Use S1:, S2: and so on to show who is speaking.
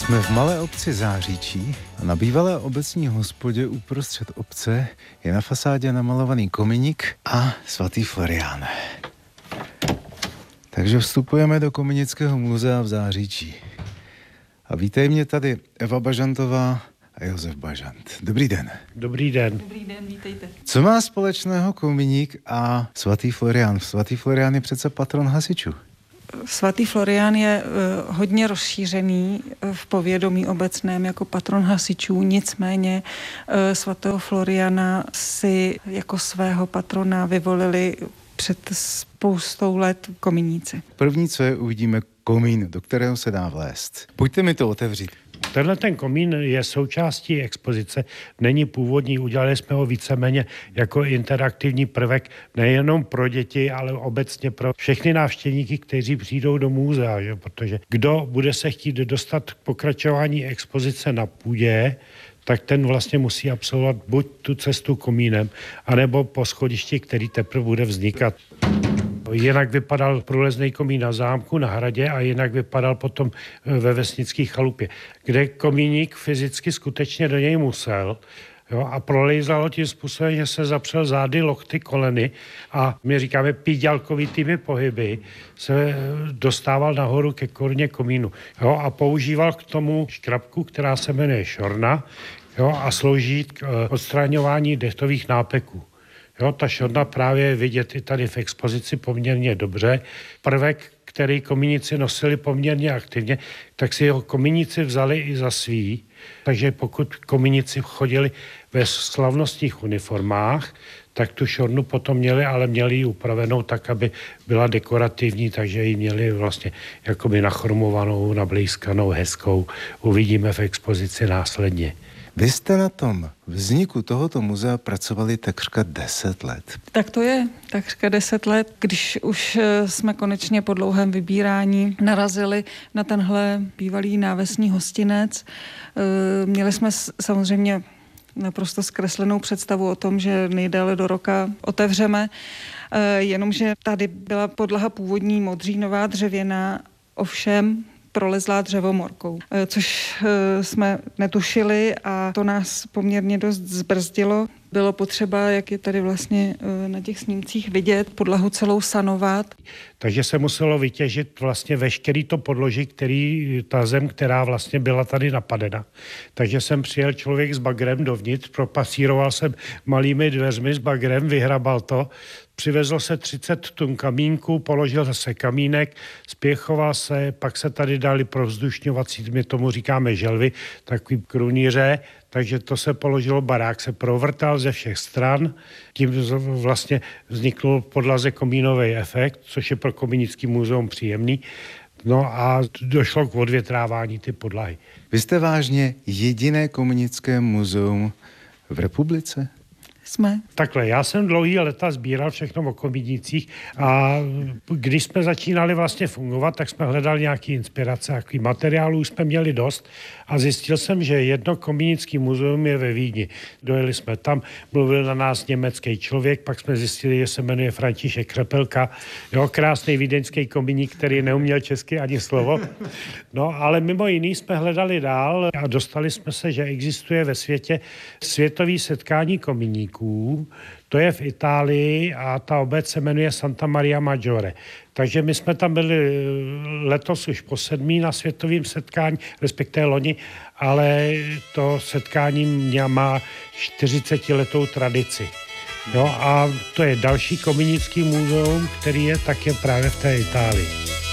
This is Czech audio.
S1: Jsme v malé obci Záříčí a na bývalé obecní hospodě uprostřed obce je na fasádě namalovaný kominík a svatý Florián. Takže vstupujeme do Kominického muzea v Záříčí. A vítej mě tady Eva Bažantová a Josef Bažant. Dobrý den.
S2: Dobrý den.
S3: Dobrý den, vítejte.
S1: Co má společného kominík a svatý Florián? Svatý Florián je přece patron hasičů.
S3: Svatý Florián je hodně rozšířený v povědomí obecném jako patron hasičů, nicméně svatého Floriana si jako svého patrona vyvolili před spoustou let kominíci.
S1: První, co je, uvidíme komín, do kterého se dá vlézt. Pojďte mi to otevřít.
S2: Tenhle ten komín je součástí expozice, není původní, udělali jsme ho víceméně jako interaktivní prvek nejenom pro děti, ale obecně pro všechny návštěvníky, kteří přijdou do muzea, že? Protože kdo bude se chtít dostat k pokračování expozice na půdě, tak ten vlastně musí absolvovat buď tu cestu komínem, anebo po schodišti, který teprve bude vznikat. Jinak vypadal průlezný komín na zámku, na hradě a jinak vypadal potom ve vesnické chalupě, kde komíník fyzicky skutečně do něj musel. Jo, a prolejzalo tím způsobem, že se zapřel zády, lokty, koleny a my říkáme píďalkovitými pohyby se dostával nahoru ke koruně komínu. Jo, a používal k tomu škrabku, která se jmenuje šorna, jo, a slouží k odstraňování dechtových nápeků. Jo, ta šorna právě je vidět i tady v expozici poměrně dobře. Prvek, který komíníci nosili poměrně aktivně, tak si ho komíníci vzali i za svý. Takže pokud komíníci chodili ve slavnostních uniformách, tak tu šornu potom měli, ale měli ji upravenou tak, aby byla dekorativní, takže ji měli vlastně jakoby nachromovanou, nablízkanou, hezkou. Uvidíme v expozici následně.
S1: Vy jste na tom vzniku tohoto muzea pracovali takřka 10 let.
S3: Tak to je takřka 10 let, když už jsme konečně po dlouhém vybírání narazili na tenhle bývalý návesní hostinec. Měli jsme samozřejmě naprosto zkreslenou představu o tom, že nejdéle do roka otevřeme, jenomže tady byla podlaha původní modřínová dřevěná, ovšem prolezlá dřevomorkou, což jsme netušili a to nás poměrně dost zbrzdilo. Bylo potřeba, jak je tady vlastně na těch snímcích vidět, podlahu celou sanovat.
S2: Takže se muselo vytěžit vlastně veškerý to podloží, ta zem, která vlastně byla tady napadena. Takže jsem přijel člověk s bagrem dovnitř, propasíroval jsem malými dveřmi s bagrem, vyhrabal to, přivezl se 30 tun kamínku, položil zase kamínek, spěchoval se, pak se tady dali provzdušňovací, my tomu říkáme želvy, takový krunýře, takže to se položilo, barák se provrtal ze všech stran, tím vlastně vznikl podlaze komínový efekt, což je pro Kominický muzeum příjemný. No a došlo k odvětrávání ty podlahy.
S1: Vy jste vážně jediné kominické muzeum v republice?
S3: Jsme.
S2: Takhle, já jsem dlouhý léta sbíral všechno o komínících a když jsme začínali vlastně fungovat, tak jsme hledali nějaký inspirace, jaký materiálů jsme měli dost a zjistil jsem, že jedno komínický muzeum je ve Vídni. Dojeli jsme tam, mluvil na nás německý člověk, pak jsme zjistili, že se jmenuje František Křepelka, jo, krásný vídeňský komíník, který neuměl česky ani slovo. No, ale mimo jiný jsme hledali dál a dostali jsme se, že existuje ve světě světový setkání komíníků. To je v Itálii a ta obec se jmenuje Santa Maria Maggiore. Takže my jsme tam byli letos už po 7. na světovém setkání, respektive loni, ale to setkání má 40letou tradici. Jo, a to je další kominický muzeum, který je také právě v té Itálii.